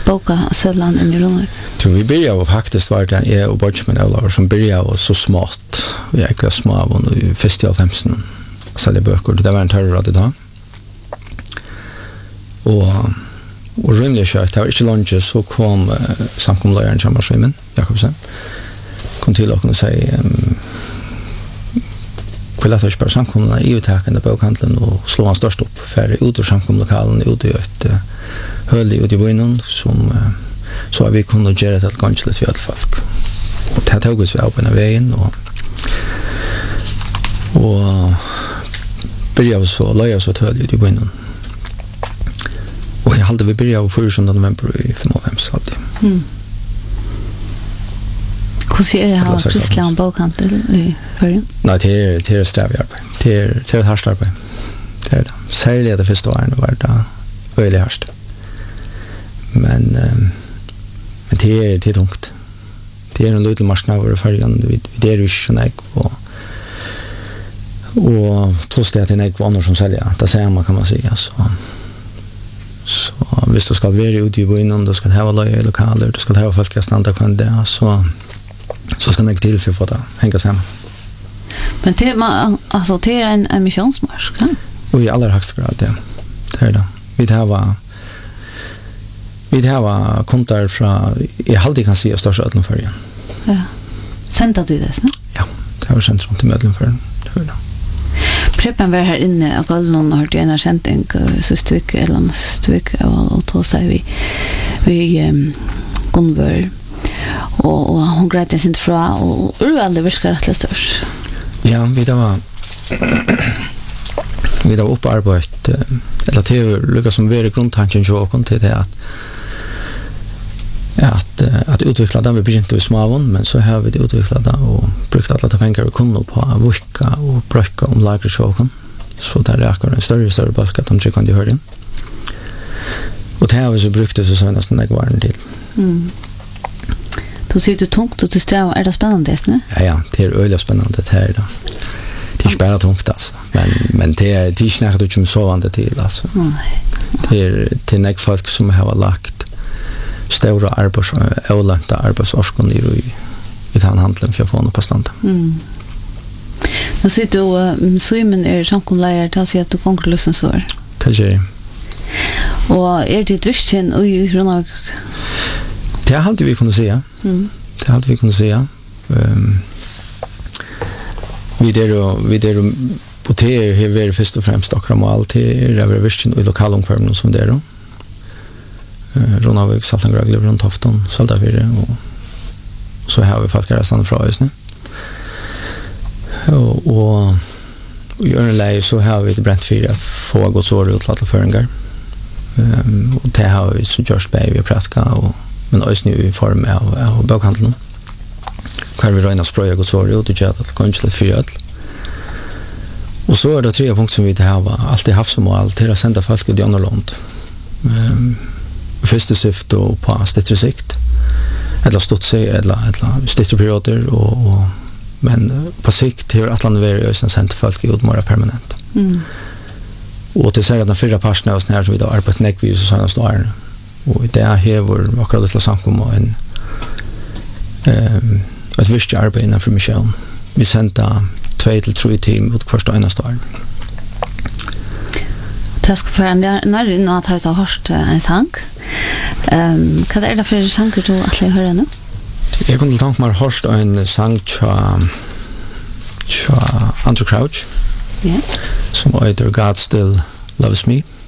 boka sällan i Ronald. Så vi började faktiskt var det jag och Borgman eller som började så smått. Vi är klass små och i festival 15 så det böcker det var en terror då. Och rymligt kört det var inte långt så kom samkomlaren Chamberlain Jakobsen kom till och säga Kvällatash bara samkomna i uttaken på bokhandeln och slå han störst upp för ut ur samkomlokalen ut i ett höll ut i vinnen som så har vi kunnat göra det att ganska för alla folk. Och det tog oss upp på vägen och började så lägga så höll ut i vinnen. Och jag hade vi började 4 november i 55 alltid. Hur ser det här Kristland bokhandel i förrän? Nej, det är strävarbete. Det är ett hårt arbete. Det är det. Särskilt det första åren var det väldigt hårt. Men det är tungt. Det är en liten marknad i förrän. Det är ju inte och plus det att det är inte andra som säljer. Det säger man kan man säga. Så hvis du skal være ute i byen, du skal ha løye i lokaler, du skal ha folk i stand av det, så skal det ikke til for å få det henge sammen. Men det är en missionsmarsk, ja? Og i aller høyeste grad, det er det. Vi har kontar fra, jeg alltid kan si, største Ødlundførgen. Ja. Sendte de det, ne? Ja, det har sendt rundt i Ødlundførgen, det er det. Preppen var här inne och Galdnon har en sändning så styck eller styck och då säger vi Gunvor och hon grät sin fra och urvalde viskar att läsa. Ja, vi var uppe arbete eller till lyckas som vara grundtanken så kom till det att utveckla det vi begynte i småvån, men så har vi det utvecklat det och brukt alla pengar vi kunde på att vicka och bröcka om lagersjåken. Så där räcker en större bulk att de inte kan höra den. Och det har vi så brukt det så nästan det går till. Då ser du tungt och du strävar. Är det spännande, ne? Ja, det är öliga spännande det här då. Det är bara tungt alltså. Men det är inte snart att du sovande till alltså. Det är näck folk som har lagt stora arbetsorskon i den handeln för att få något på stand. Nu sitter du Simon samkomleier till att säga att du konkurlusen sår. Det är och det dryschen i Ronald? Det har alltid vi kunnat säga. Det har alltid vi kunnat säga. Vi där på det här är först och främst akram och allt det är revision i lokalomkvarmen som det är då. Ronavik, Saltangragli, runt Tofton, Saltafyrre och så har vi folk resten från oss nu. Och i Örnelej så har vi det bränt fyra få gått så utlatt till föringar. Och det har vi så görs bäg vi pratka men också nu i form av bokhandeln. Kan vi röjna spröja gått så ut och göra att kanske lite fyra öll. Och så är det 3 punkter som vi har alltid haft som mål till att sända folk i Djönnerland. Första syfte på större sikt eller stått sig eller större perioder men på sikt har Atlanten varit en sent folk ut mer permanent. Och det säger att den förra parten av oss när som vi då arbetat näckvis så såna står och det är här vår akkurat lite samkom och en ett visst arbete innan för mission. Vi sända 2 till 3 team ut första ena står. Task för när något har så hört en sång. Vad är det för sånger du att höra nu? Jag kunde tänka mig hört en sång Andrew Crouch. Ja. Som heter God Still Loves Me.